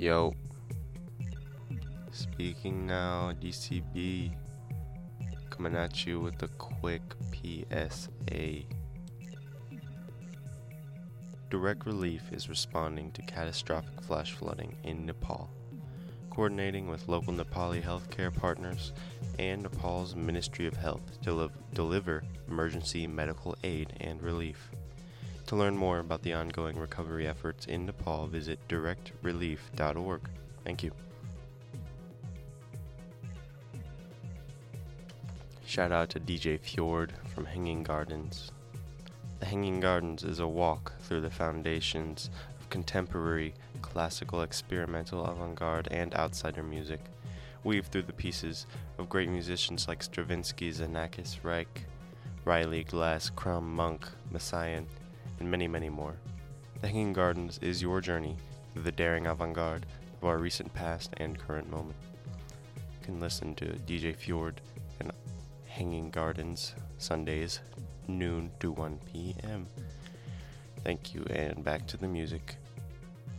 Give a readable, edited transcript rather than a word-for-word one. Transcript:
Yo, speaking now, DCB, coming at you with a quick PSA. Direct Relief is responding to catastrophic flash flooding in Nepal, coordinating with local Nepali healthcare partners and Nepal's Ministry of Health to deliver emergency medical aid and relief. To learn more about the ongoing recovery efforts in Nepal, visit directrelief.org. Thank you. Shout out to DJ Fjord from Hanging Gardens. The Hanging Gardens is a walk through the foundations of contemporary, classical, experimental, avant-garde, and outsider music. Weave through the pieces of great musicians like Stravinsky, Xenakis, Reich, Riley, Glass, Crumb, Monk, Messiaen, and many, many more. The Hanging Gardens is your journey through the daring avant-garde of our recent past and current moment. You can listen to DJ Fjord and Hanging Gardens Sundays, noon to 1 p.m. Thank you, and back to the music.